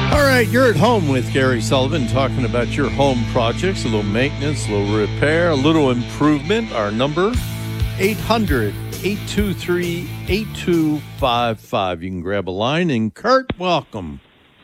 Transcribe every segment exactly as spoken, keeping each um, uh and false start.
All right, you're at home with Gary Sullivan talking about your home projects, a little maintenance, a little repair, a little improvement. Our number, eight hundred, eight two three, eight two five five. You can grab a line. And Kurt, welcome.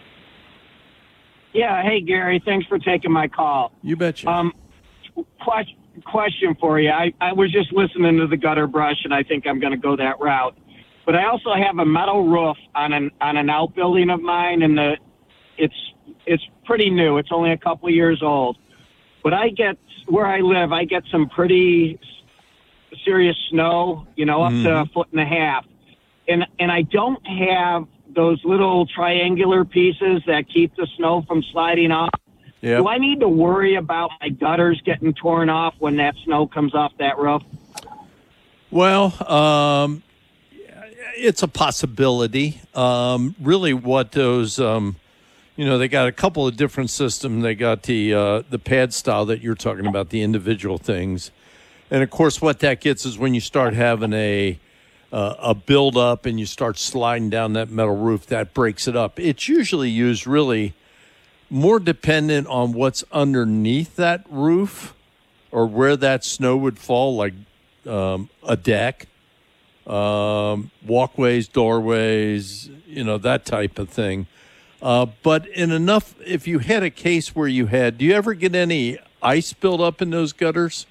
Yeah, hey, Gary, thanks for taking my call. You betcha. Um, question, question for you. I, I was just listening to the gutter brush, and I think I'm going to go that route. But I also have a metal roof on an on an outbuilding of mine, and the it's it's pretty new. It's only a couple of years old. But I get, where I live, I get some pretty serious snow, you know, up mm. to a foot and a half. And and I don't have those little triangular pieces that keep the snow from sliding off. Yep. Do I need to worry about my gutters getting torn off when that snow comes off that roof? Well, um, it's a possibility. Um, really what those, um, you know, they got a couple of different systems. They got the uh, the pad style that you're talking about, the individual things. And, of course, what that gets is when you start having a Uh, a build up and you start sliding down that metal roof, that breaks it up. It's usually used really more dependent on what's underneath that roof or where that snow would fall, like um, a deck, um, walkways, doorways, you know, that type of thing. Uh, but in enough, if you had a case where you had, do you ever get any ice build up in those gutters?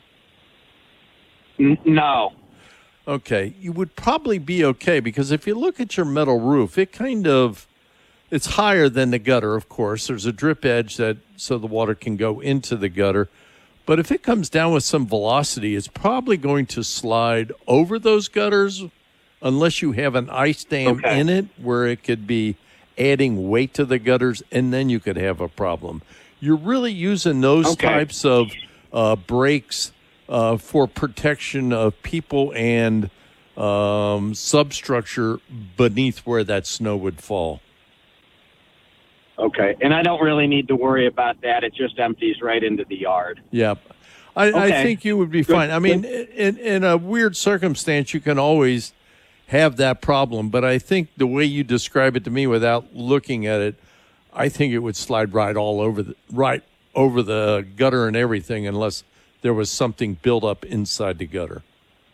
No. Okay, you would probably be okay because if you look at your metal roof, it kind of, it's higher than the gutter, of course. There's a drip edge that so the water can go into the gutter. But if it comes down with some velocity, it's probably going to slide over those gutters unless you have an ice dam okay. in it where it could be adding weight to the gutters, and then you could have a problem. You're really using those okay. types of uh, breaks Uh, for protection of people and um, substructure beneath where that snow would fall. Okay, and I don't really need to worry about that. It just empties right into the yard. Yeah, I, okay. I think you would be Good. fine. I mean, in, in a weird circumstance, you can always have that problem, but I think the way you describe it to me without looking at it, I think it would slide right all over the, right over the gutter and everything unless there was something built up inside the gutter.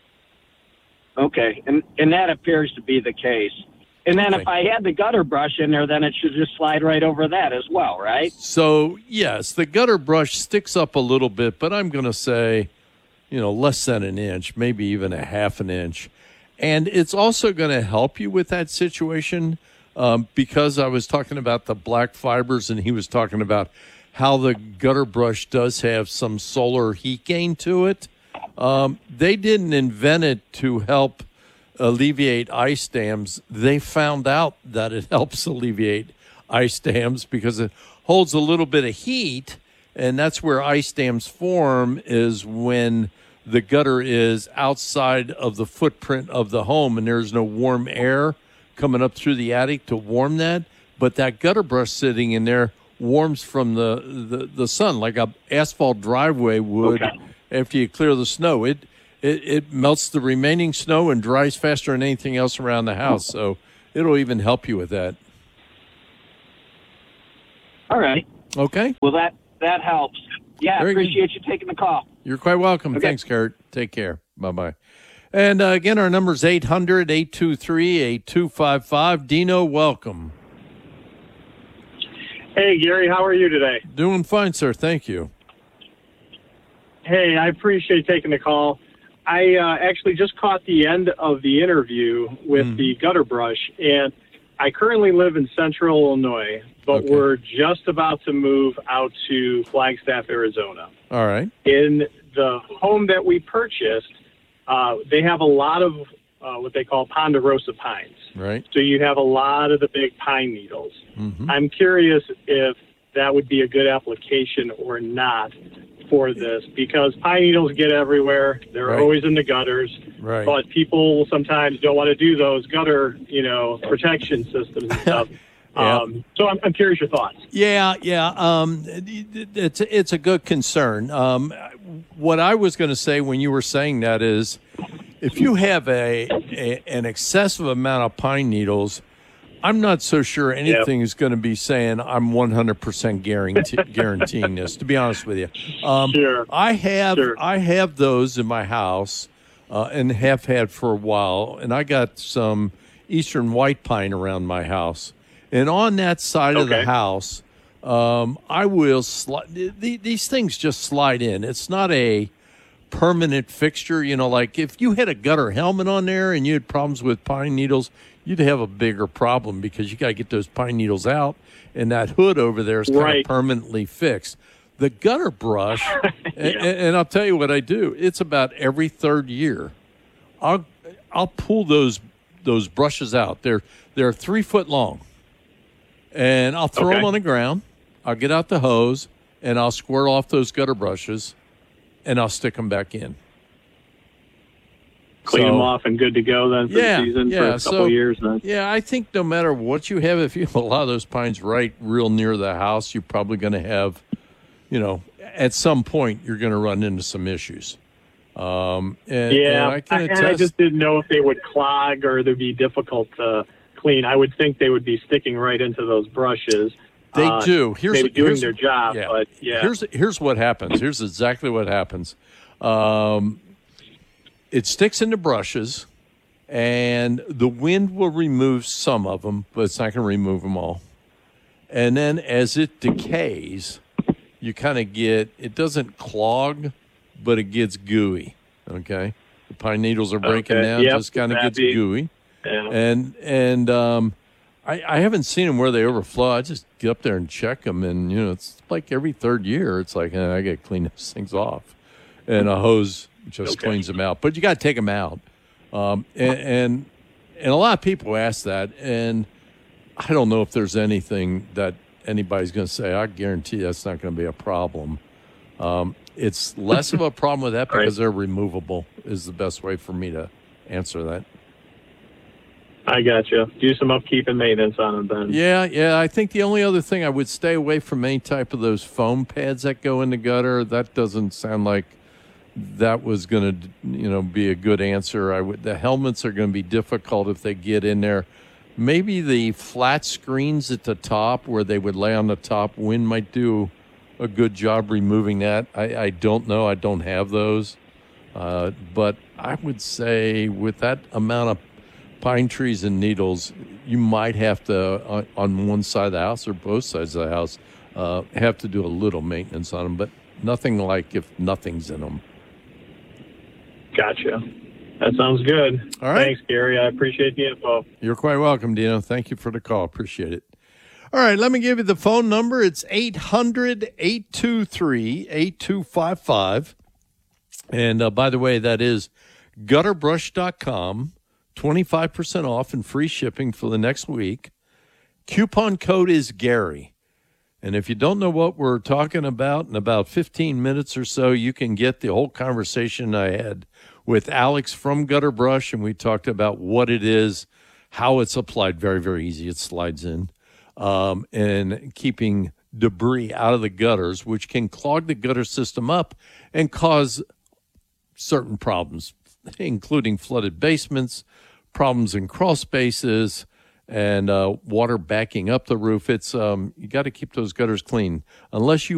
Okay, and and that appears to be the case. And then okay. if I had the gutter brush in there, then it should just slide right over that as well, right? So, yes, the gutter brush sticks up a little bit, but I'm going to say, you know, less than an inch, maybe even a half an inch. And it's also going to help you with that situation um, because I was talking about the black fibers and he was talking about how the gutter brush does have some solar heat gain to it. Um, they didn't invent it to help alleviate ice dams. They found out that it helps alleviate ice dams because it holds a little bit of heat, and that's where ice dams form is when the gutter is outside of the footprint of the home and there's no warm air coming up through the attic to warm that. But that gutter brush sitting in there warms from the, the, the sun like a asphalt driveway would okay. after you clear the snow. It, it it melts the remaining snow and dries faster than anything else around the house. So it'll even help you with that. All right. Okay. Well, that, that helps. Yeah, I appreciate good. you taking the call. You're quite welcome. Okay. Thanks, Kurt. Take care. Bye-bye. And uh, again, our number is eight hundred, eight two three, eight two five five. Dino, welcome. Hey, Gary, how are you today? Doing fine, sir. Thank you. Hey, I appreciate taking the call. I uh, actually just caught the end of the interview with mm. the gutter brush, and I currently live in central Illinois, but okay. we're just about to move out to Flagstaff, Arizona. All right. In the home that we purchased, uh, they have a lot of uh, what they call ponderosa pines. Right. So you have a lot of the big pine needles. Mm-hmm. I'm curious if that would be a good application or not for this, because pine needles get everywhere. They're right. always in the gutters. Right. But people sometimes don't want to do those gutter, you know, protection systems and stuff. yeah. Um, so I'm, I'm curious your thoughts. Yeah, yeah. Um, it's, it's a good concern. Um, what I was going to say when you were saying that is if you have a, a an excessive amount of pine needles, I'm not so sure anything yep. is going to be saying I'm one hundred percent guarantee, guaranteeing this, to be honest with you. Um, sure. I have sure. I have those in my house uh, and have had for a while, and I got some eastern white pine around my house. And on that side okay. of the house, um, I will slide. These things just slide in. It's not a permanent fixture. You know, like if you had a gutter helmet on there and you had problems with pine needles, you'd have a bigger problem because you got to get those pine needles out, and that hood over there is kind right. of permanently fixed. The gutter brush, yeah. and, and I'll tell you what I do. It's about every third year. I'll I'll pull those those brushes out. They're they're three foot long, and I'll throw okay. them on the ground. I'll get out the hose and I'll squirt off those gutter brushes, and I'll stick them back in. Clean so, them off and good to go then for yeah, the season yeah, for a couple so, of years then. Yeah, I think no matter what you have, if you have a lot of those pines right real near the house, you're probably going to have, you know, at some point you're going to run into some issues. Um, and, yeah, and I, can and attest, I just didn't know if they would clog or they'd be difficult to clean. I would think they would be sticking right into those brushes. They uh, do. Here's maybe doing here's, their job, yeah. but yeah. Here's here's what happens. Here's exactly what happens. Um, it sticks into brushes, and the wind will remove some of them, but it's not going to remove them all. And then as it decays, you kind of get, it doesn't clog, but it gets gooey, okay? The pine needles are breaking okay. down, yep. just kind of gets gooey. Yeah. And, and um, I, I haven't seen them where they overflow. I just get up there and check them, and, you know, it's like every third year, it's like, eh, I got to clean those things off. And a hose just okay. cleans them out. But you got to take them out. Um, and, and and a lot of people ask that, and I don't know if there's anything that anybody's going to say, I guarantee that's not going to be a problem. Um, it's less of a problem with that because right. they're removable is the best way for me to answer that. I got you. Do some upkeep and maintenance on them then. Yeah, yeah. I think the only other thing I would stay away from any type of those foam pads that go in the gutter. That doesn't sound like that was going to, you know, be a good answer. I would. The helmets are going to be difficult if they get in there. Maybe the flat screens at the top where they would lay on the top, wind might do a good job removing that. I, I don't know. I don't have those. Uh, but I would say with that amount of pine trees and needles, you might have to, on, on one side of the house or both sides of the house, uh, have to do a little maintenance on them, but nothing like if nothing's in them. Gotcha. That sounds good. All right. Thanks, Gary. I appreciate the info. You're quite welcome, Dino. Thank you for the call. Appreciate it. All right, let me give you the phone number. It's eight hundred, eight two three, eight two five five. And uh, by the way, that is gutter brush dot com. twenty-five percent off and free shipping for the next week. Coupon code is Gary. And if you don't know what we're talking about, in about fifteen minutes or so, you can get the whole conversation I had with Alex from Gutter Brush, and we talked about what it is, how it's applied. Very, very easy. It slides in. Um, and keeping debris out of the gutters, which can clog the gutter system up and cause certain problems, including flooded basements, problems in crawl spaces, and uh, water backing up the roof. It's um, you got to keep those gutters clean. Unless you